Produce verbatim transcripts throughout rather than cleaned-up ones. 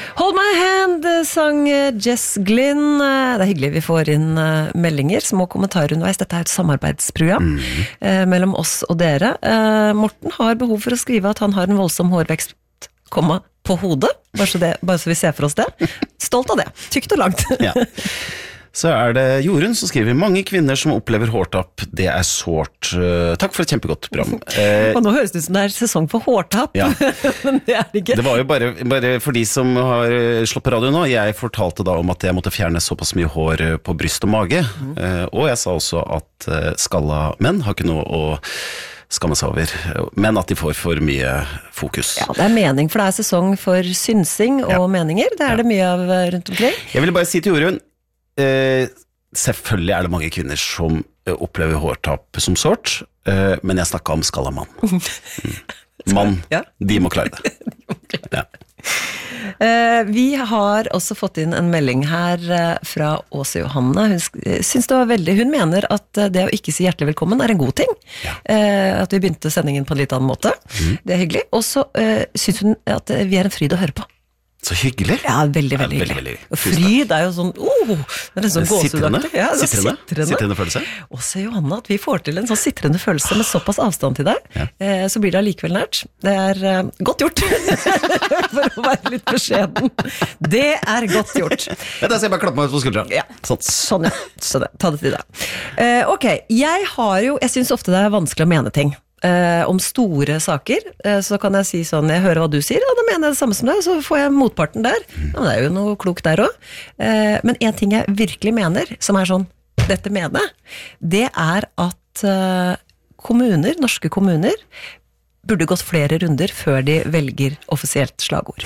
Hold my hand, sang Jess Glynn. Det er hyggelig vi får inn meldinger, små kommentarer underveis. Dette er et samarbeidsprogram mm. eh, mellom oss og dere. Eh, Morten har behov for å skrive at han har en voldsom hårvekst, komma, på hodet. Bare så, det, bare så vi ser for oss det. Stolt av det. Tykt og langt. Ja. Så er det Jorunn som skriver mange kvinner som opplever hårtapp, det er sårt. Takk for et kjempegodt program. Eh, og nå høres det ut som det er sesong for hårtapp, ja. Men det er det ikke. Det var jo bare, bare for de som har slått på radio nå, jeg fortalte da om at jeg måtte fjerne såpass mye hår på bryst og mage, mm. eh, og jeg sa også at skalla menn har ikke noe å skamme seg over, men at de får for mye fokus. Ja, det er mening, for det er sesong for synsing og ja. meninger, det er ja. det mye av rundt omkring. Jeg ville bare si til Jorunn, Eh, selvfølgelig er det mange kvinner som eh, opplever hårtapp som sårt, eh, men jeg snakket om skalla mann. Mm. Mann, ja. de må klare det. de må klare det. Ja. Eh, vi har også fått inn en melding her eh, fra Åse Johanne. Hun synes det var veldig, hun mener at det å ikke si hjertelig velkommen er en god ting. Ja. Eh, at vi begynte sendingen på en litt annen måte. Mm. Det er hyggelig. Og så eh, synes hun at vi er en fryd å høre på. Så hyggelig. Ja, veldig, veldig ja, hyggelig. Og fryd er jo sånn, oh, det er sånn gåsehudaktig. Ja, sitrende. Sitrende. Sitrende følelse. Og se Johanna, at vi får til en sånn sitrende følelse med såpass avstand til deg, ja. eh, så blir det allikevel nært. Det er eh, godt gjort, for å være litt beskjeden. Det er godt gjort. Vet du, jeg bare klappe meg ut på skuldra. Ja, sånn, sånn ja. Så det, ta det til deg. Eh, ok, jeg har jo, jeg synes ofte det er vanskelig å mene ting. Uh, om store saker, uh, så kan jeg si sånn, jeg hører hva du sier, og da mener jeg det samme som deg, så får jeg motparten der. Ja, det er jo noe klokt der også. Uh, men en ting jeg virkelig mener, som er sånn, dette mener, det er at uh, kommuner, norske kommuner, burde gått flere runder før de velger offisielt slagord.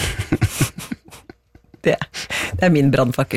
det, det er min brandfakkel.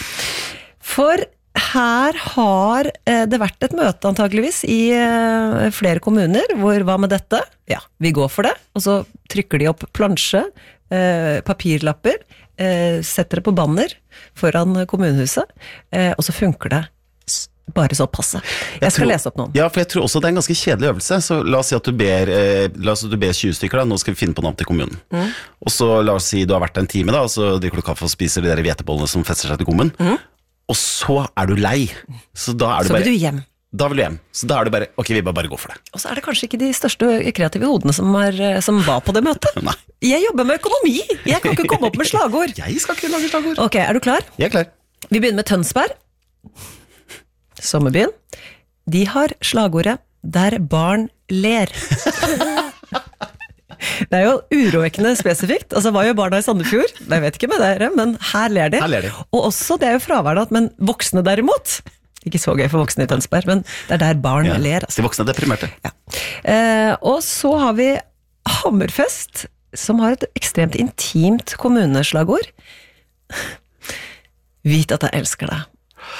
For her har eh, det vært et møte antageligvis i eh, flere kommuner, hvor hva med dette? Ja, vi går for det, og så trykker de opp plansje, eh, papirlapper, eh, setter det på banner foran kommunehuset, eh, og så funker det bare så passe. Jeg, jeg skal tror, lese opp noen. Ja, for jeg tror også det er en ganske kjedelig øvelse, så la oss si at du ber, eh, la oss si at du ber tjue stykker da, nå skal vi finne på navn til kommunen. Mm. Og så la oss si du har vært en time da, og så drikker du kaffe og spiser de der hvetebollene som fester seg til gommen. Mm. Og så er du lei. Så da er du så bare... vil du hjem. Da vil du hjem. Så da er du bare, ok, vi bare, bare gå for det. Og så er det kanskje ikke de største kreative hodene som, er, som var på det møtet. Nei. Jeg jobber med økonomi. Jeg kan ikke komme opp med slagord. Jeg skal ikke lage slagord. Ok, er du klar? Jeg er klar. Vi begynner med Tønsberg. Sommerbyen. De har slagordet «Der barn ler». Det er jo urovekkende spesifikt. Altså, hva gjør barna i Sandefjord? Jeg vet ikke med dere, men her ler de. Her ler de. Og også, det er jo fraværet, men voksne derimot. Ikke så gøy for voksne i Tønsberg, men det er der barn ja, ler. Altså. De voksne er deprimerte. Ja. Eh, og så har vi Hammerfest, som har et ekstremt intimt kommuneslagord. Vit at jeg elsker deg.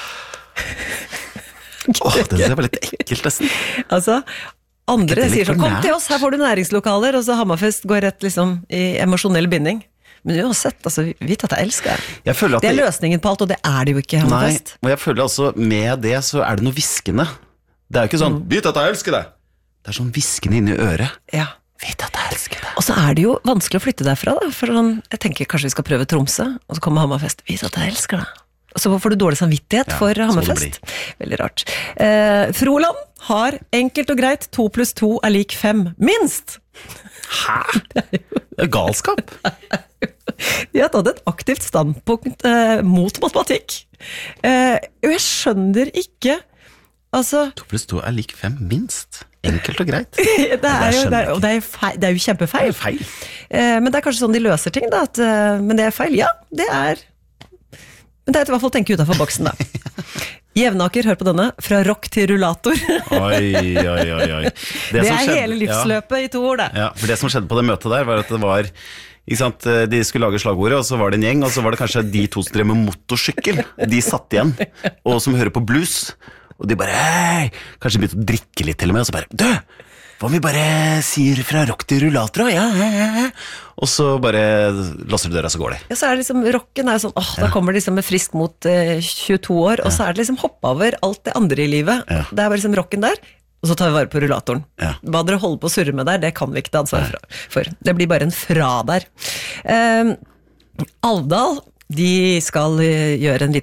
Åh, oh, det er veldig ekkelt nesten. Altså, andre sier sånn, kom til oss, her får du næringslokaler, og så Hammerfest går rett liksom i emosjonell binding. Men uansett, altså, vit at jeg elsker det. Jeg føler at det er løsningen på alt, og det er det jo ikke Hammerfest. Nei, og jeg føler altså, med det så er det noe viskende. Det er jo ikke sånn, mm. vit at jeg elsker det. Det er sånn viskende inni øret. Ja. Vit at jeg elsker det. Og så er det jo vanskelig å flytte derfra, da. For sånn, jeg tenker kanskje vi skal prøve Tromsø, og så kommer Hammerfest. Vit at jeg elsker det. Og så får du dårlig samvittighet ja, for Hammerfest. Veldig rart. Eh, Froland har enkelt og greit to pluss to er lik fem. Minst! Hæ? Det er jo det er galskap. De har tatt et aktivt standpunkt eh, mot matematikk. Eh, og jeg skjønner ikke altså... to pluss to er lik fem, minst. Enkelt og greit. det, er jo, det, er, og det, er feil, det er jo kjempefeil. Det er feil. Eh, men det er kanskje sånn de løser ting, da. At, eh, men det er feil. Ja, det er... Men det er i hvert fall å tenke utenfor boksen, da. Jevnaker, hør på denne. Fra rock til rullator. Oi, oi, oi, oi. Det, det er skjedde, hele livsløpet ja. I to ord, det. Ja, for det som skjedde på det møtet der, var at det var... Ikke sant? De skulle lage slagordet, og så var det en gjeng, og så var det kanskje de to som drev med motorsykkel. De satt igjen, og som hører på blues. Og de bare, hei! Kanskje begynte å drikke litt til og med, og så bare, dø! Hva om vi bare sier fra rock til rullator? Ja, ja, ja. Og så bare låser du døra, så går det. Ja, så er det liksom, rocken er sånn, åh, da kommer det liksom med frisk mot eh, tjueto år, og ja. Så er det liksom hoppe over alt det andre i livet. Ja. Det er bare liksom rocken der, og så tar vi vare på rullatoren. Ja. Hva dere holder på å surre med der, det kan vi ikke ta ansvar for. Det blir bare en fra der. Um, Alvdal, de skal eh, gjøre en liten